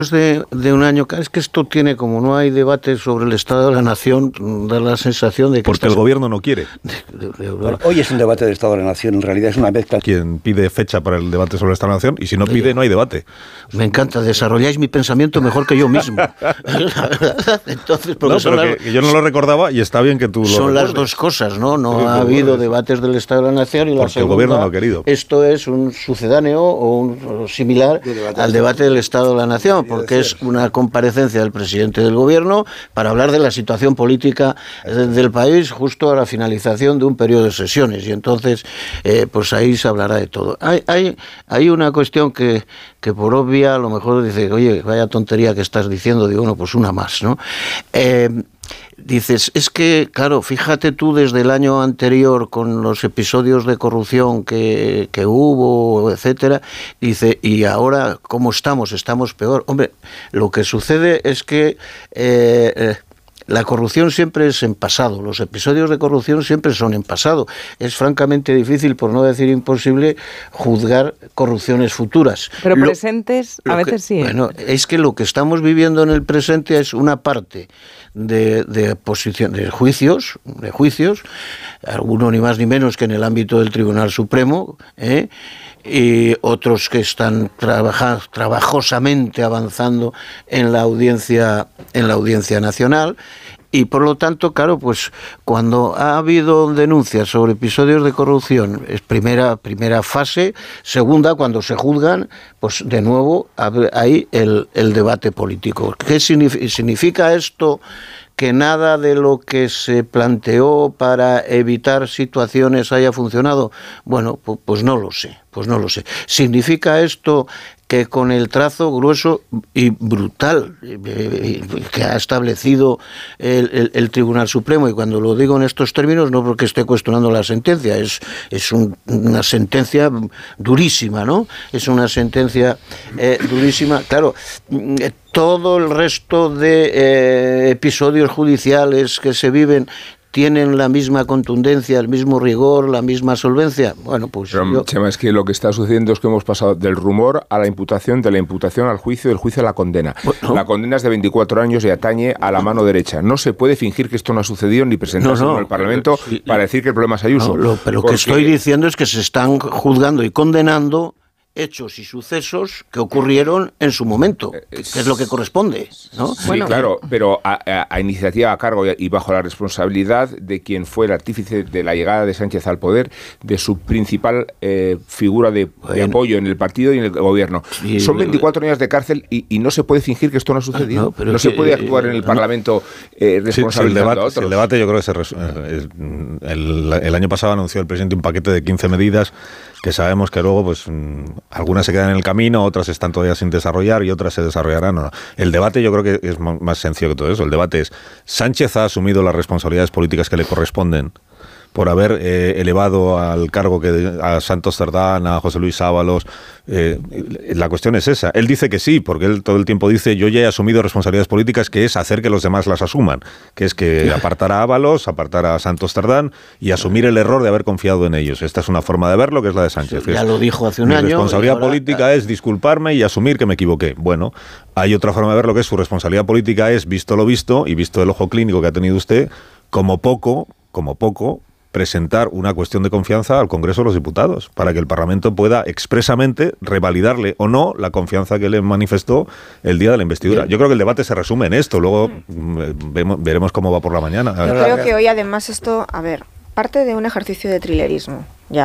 de un año, es que esto tiene, como no hay debate sobre el estado de la nación, da la sensación de que... Porque el gobierno no quiere. Bueno, hoy es un debate del estado de la nación, en realidad es una mezcla. Quien pide fecha para el debate sobre el estado de la nación, y si no pide, no hay debate. Me encanta, desarrolláis mi pensamiento mejor que yo mismo. La verdad. Entonces, porque yo no lo recordaba y está bien que tú lo son recuerdes. Las dos cosas, ¿no? No ha habido debates del estado de la nación y la segunda, el gobierno no ha querido. Esto es un sucedáneo o similar al debate del estado de la nación, porque es una comparecencia del presidente del gobierno para hablar de la situación política del país justo a la finalización de un periodo de sesiones, y entonces pues ahí se hablará de todo. Hay una cuestión que por obvia a lo mejor dice, oye, vaya tontería que estás diciendo, digo, bueno, pues una más, ¿no? Dices, es que, claro, fíjate tú desde el año anterior con los episodios de corrupción que hubo, etcétera, dice, y ahora, ¿cómo estamos? Estamos peor. Hombre, lo que sucede es que la corrupción siempre es en pasado, los episodios de corrupción siempre son en pasado. Es francamente difícil, por no decir imposible, juzgar corrupciones futuras. Pero presentes a veces sí. Bueno, es que lo que estamos viviendo en el presente es una parte de juicios, algunos ni más ni menos que en el ámbito del Tribunal Supremo, y otros que están trabajosamente avanzando en la audiencia nacional. Y por lo tanto, claro, pues cuando ha habido denuncias sobre episodios de corrupción, es primera fase. Segunda, cuando se juzgan, pues de nuevo hay el debate político. ¿Qué significa esto? ¿Que nada de lo que se planteó para evitar situaciones haya funcionado? Bueno, pues no lo sé. ¿Significa esto que con el trazo grueso y brutal que ha establecido el Tribunal Supremo, y cuando lo digo en estos términos no porque esté cuestionando la sentencia, es una sentencia durísima, ¿no? Es una sentencia durísima, claro. Todo el resto de episodios judiciales que se viven ¿tienen la misma contundencia, el mismo rigor, la misma solvencia? Bueno, pues... Pero, Chema, es que lo que está sucediendo es que hemos pasado del rumor a la imputación, de la imputación al juicio, del juicio a la condena. Bueno, la condena es de 24 años y atañe a la mano derecha. No se puede fingir que esto no ha sucedido ni presentarse en el Parlamento para decir que el problema es Ayuso. Pero lo que estoy diciendo es que se están juzgando y condenando hechos y sucesos que ocurrieron en su momento, que es lo que corresponde, ¿no? Sí, bueno, claro, pero a iniciativa, a cargo y bajo la responsabilidad de quien fue el artífice de la llegada de Sánchez al poder, de su principal figura de apoyo en el partido y en el gobierno. Sí, son 24 años de cárcel y no se puede fingir que esto no ha sucedido. No se puede actuar en el Parlamento responsabilizando a otros. El debate yo creo que el año pasado anunció el presidente un paquete de 15 medidas que sabemos que luego pues algunas se quedan en el camino, otras están todavía sin desarrollar y otras se desarrollarán o no. El debate yo creo que es más sencillo que todo eso. El debate es, ¿Sánchez ha asumido las responsabilidades políticas que le corresponden por haber elevado al cargo a Santos Cerdán, a José Luis Ábalos? La cuestión es esa. Él dice que sí, porque él todo el tiempo dice, yo ya he asumido responsabilidades políticas, que es hacer que los demás las asuman, que es que apartar a Ábalos, apartar a Santos Cerdán y asumir el error de haber confiado en ellos. Esta es una forma de verlo, que es la de Sánchez. Ya lo dijo hace un año. Mi responsabilidad política es disculparme y asumir que me equivoqué. Bueno, hay otra forma de verlo, que es su responsabilidad política es, visto lo visto y visto el ojo clínico que ha tenido usted, como poco, presentar una cuestión de confianza al Congreso de los Diputados para que el Parlamento pueda expresamente revalidarle o no la confianza que le manifestó el día de la investidura. Yo creo que el debate se resume en esto, luego veremos cómo va por la mañana. Yo creo que hoy además esto, parte de un ejercicio de trilerismo,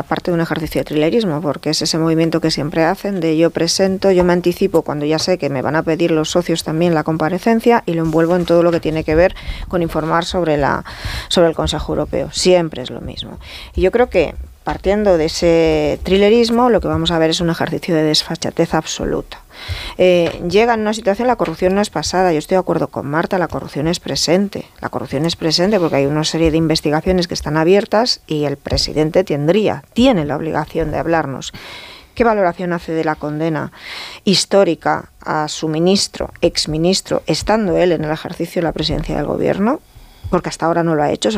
porque es ese movimiento que siempre hacen de yo presento, yo me anticipo cuando ya sé que me van a pedir los socios también la comparecencia y lo envuelvo en todo lo que tiene que ver con informar sobre el Consejo Europeo. Siempre es lo mismo. Y yo creo que partiendo de ese trilerismo, lo que vamos a ver es un ejercicio de desfachatez absoluta. Llega en una situación, la corrupción no es pasada, yo estoy de acuerdo con Marta, la corrupción es presente porque hay una serie de investigaciones que están abiertas y el presidente tiene la obligación de hablarnos. ¿Qué valoración hace de la condena histórica a su exministro, estando él en el ejercicio de la presidencia del gobierno? Porque hasta ahora no lo ha hecho.